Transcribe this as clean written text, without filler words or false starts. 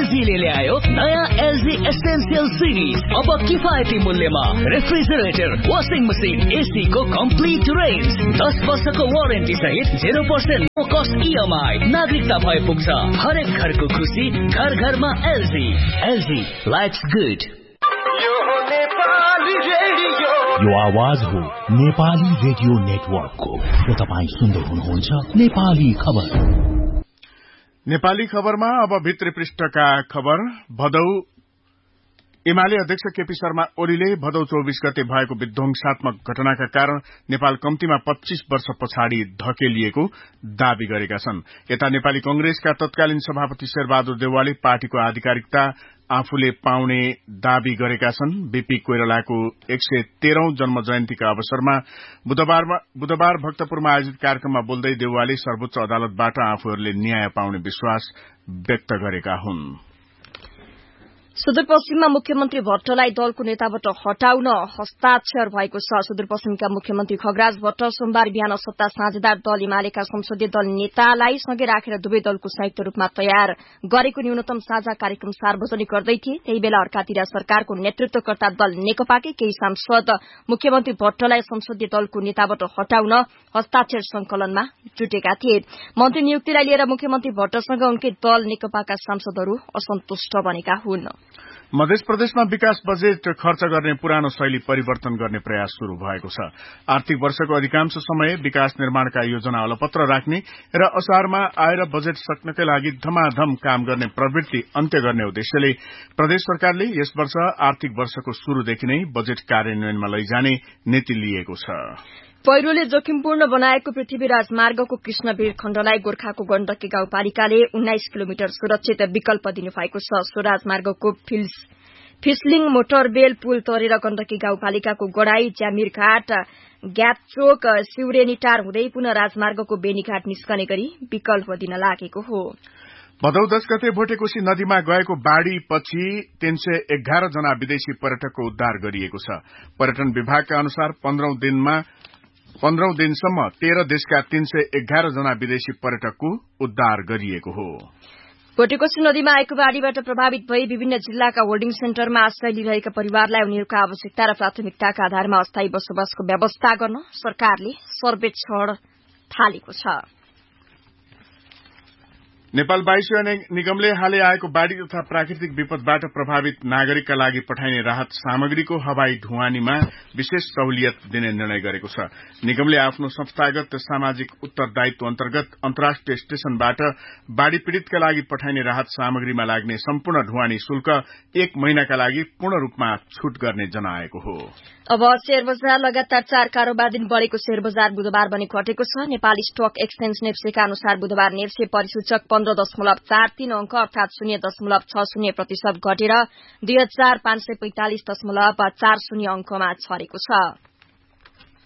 एलजीले ल्यायो नयाँ LG essential series. अब किफायती मूल्यमा रेफ्रिजरेटर, वाशिङ मसिन, एसी को कम्प्लिट रेन्ज, 10 वर्षको वारेन्टी सहित 0% नो कस्ट EMI। नागरिकता भए पुग्छ। हरेक घरको खुसी, घर घरमा एलजी। LG lives good. यो आवाज हो नेपाली रेडियो नेटवर्कको र तपाईं सुन्दै हुनुहुन्छ नेपाली खबर। नेपाली खबरमा अब भित्री पृष्ठका खबर। भदौ एमाले अध्यक्ष केपी शर्मा ओलीले भदौ 24 गते भएको विध्वंसात्मक घटनाका कारण नेपाल कम्तीमा 25 वर्ष पछाडि धकेलिएको दावी गरेका छन्। यता नेपाली कंग्रेसका तत्कालीन सभापति शेरबहादुर देउवाले पार्टीको आधिकारिकता आफूले पाउने दावी गरेका छन्। बीपी कोइरालाको 113औं जन्म जयन्तीका अवसरमा बुधबार भक्तपुरमा आयोजित कार्यक्रममा बोल्दै देउवाले सर्वोच्च अदालतबाट आफूहरूले न्याय पाउने विश्वास व्यक्त गरेका हुन्। सुदूरपश्चिममा मुख्यमन्त्री भट्टलाई दलको नेताबाट हटाउन हस्ताक्षर भएको छ। सुदूरपश्चिमका मुख्यमन्त्री खगराज भट्ट सोमबार बिहान सत्ता साझेदार दल एमालेका संसदीय दल नेतालाई सँगै राखेर दुवै दलको संयुक्त रूपमा तयार गरेको न्यूनतम साझा कार्यक्रम सार्वजनिक गर्दै थिए। त्यही बेला अर्कातिर सरकारको नेतृत्वकर्ता दल नेकपाकै केही सांसद मुख्यमन्त्री भट्टलाई संसदीय दलको नेताबाट हटाउन हस्ताक्षर संकलनमा जुटेका थिए। मन्त्री नियुक्तिलाई लिएर मुख्यमन्त्री भट्टसँग उनकै दल नेकपाका सांसदहरू असन्तुष्ट बनेका हुन्। मध्य प्रदेशमा विकास बजेट खर्च गर्ने पुरानो शैली परिवर्तन गर्ने प्रयास शुरू भएको छ। आर्थिक वर्षको अधिकांश समय विकास निर्माणका योजना अलपत्र राख्ने र असारमा आएर बजेट सक्नकै लागि धमाधम काम गर्ने प्रवृत्ति अन्त्य गर्ने उद्देश्यले प्रदेश सरकारले यस वर्ष आर्थिक वर्षको शुरूदेखि नै बजेट कार्यान्वयनमा लैजाने नीति लिएको छ। पहिरोले जोखिमपूर्ण बनाएको पृथ्वी राजमार्गको कृष्णवीर खण्डलाई गोर्खाको गण्डकी गाउँपालिकाले 19 किलोमिटर सुरक्षित विकल्प दिनुभएको छ। सो राजमार्गको फिसलिङ मोटरबेल पुल तरेर गण्डकी गाउँपालिकाको गड़ाई ज्यामिरघाट ग्यापचोक सिउरेनीटार हुँदै पुनः राजमार्गको बेनीघाट निस्कने गरी विकल्प दिन लागेको हो। भदौ 10 गते भोटेकोशी नदीमा गएको बाढ़ीपछि 311 जना विदेशी पर्यटकको उद्धार गरिएको छ। पर्यटन विभागका अनुसार 15 दिनसम्म 13 देशका 311 जना विदेशी पर्यटकको उद्धार गरिएको हो। भोटेकोशी नदीमा आएको बाढ़ीबाट प्रभावित भई विभिन्न जिल्लाका होल्डिङ सेन्टरमा आश्रय लिइरहेका परिवारलाई उनीहरूका आवश्यकता र प्राथमिकताका आधारमा अस्थायी बसोबासको व्यवस्था गर्न सरकारले सर्वेक्षण थालेको छ। नेपाल वायुसेना निगमले हालै आएको बाढ़ी तथा प्राकृतिक विपदबाट प्रभावित नागरिकका लागि पठाइने राहत सामग्रीको हवाई ढुवानीमा विशेष सहुलियत दिने निर्णय गरेको छ। निगमले आफ्नो संस्थागत सामाजिक उत्तरदायित्व अन्तर्गत अन्तर्राष्ट्रिय स्टेशनबाट बाढ़ी पीड़ितका लागि पठाइने राहत सामग्रीमा लाग्ने सम्पूर्ण ढुवानी शुल्क 1 महिनाका लागि पूर्ण रूपमा छूट गर्ने जनाएको हो। अब शेयर बजार लगातार 4 कारोबार दिन बढ़ेको शेयर बजार बुधबार पनि घटेको छ। नेपाली स्टक एक्सचेन्ज नेप्सेका अनुसार बुधबार नेप्से परिसूचक 15.43 अंक अर्थात 0.60% घटेर 2545.40 अंकमा छरेको छ।